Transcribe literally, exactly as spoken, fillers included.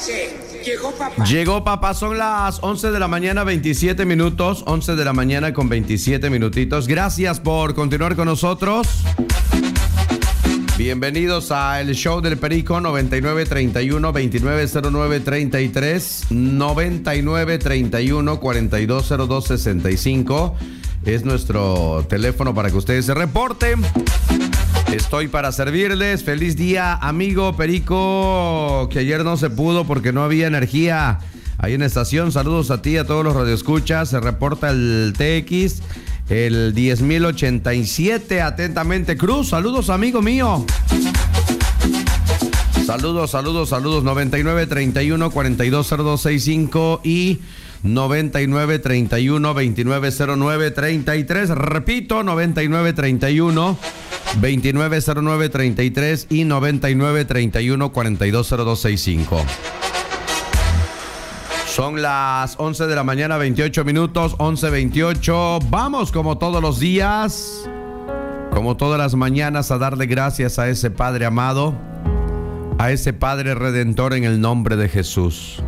Llegó papá. Llegó papá, son las once de la mañana, veintisiete minutos. once de la mañana con veintisiete minutitos. Gracias por continuar con nosotros. Bienvenidos a el show del Perico. Noventa y nueve treinta y uno veintinueve cero nueve treinta y tres, noventa y nueve treinta y uno cuarenta y dos cero dos sesenta y cinco es nuestro teléfono para que ustedes se reporten. Estoy para servirles. Feliz día, amigo Perico, que ayer no se pudo porque no había energía ahí en la estación. Saludos a ti, a todos los radioescuchas. Se reporta el T X, el diez mil ochenta y siete. Atentamente, Cruz. Saludos, amigo mío. Saludos, saludos, saludos. noventa y nueve treinta y uno cuarenta y dos cero dos sesenta y cinco y noventa y nueve treinta y uno veintinueve cero nueve treinta y tres. Repito, noventa y nueve treinta y uno veintinueve cero nueve treinta y tres y noventa y nueve treinta y uno cuarenta y dos cero dos sesenta y cinco. Son las once de la mañana, veintiocho minutos, once veintiocho. Vamos como todos los días, como todas las mañanas, a darle gracias a ese Padre amado, a ese Padre Redentor en el nombre de Jesús.